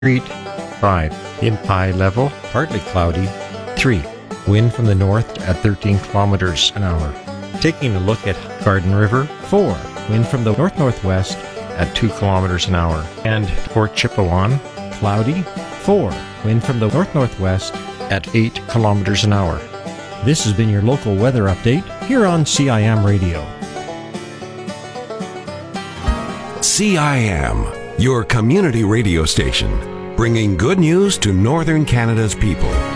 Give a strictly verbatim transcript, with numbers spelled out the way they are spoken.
Street. five. In high level, partly cloudy. three. Wind from the north at thirteen kilometers an hour. Taking a look at Garden River. four. Wind from the north-northwest at two kilometers an hour. And Port Chipewyan, cloudy. four. Wind from the north-northwest at eight kilometers an hour. This has been your local weather update here on C I M Radio. C I M, your community radio station, bringing good news to Northern Canada's people.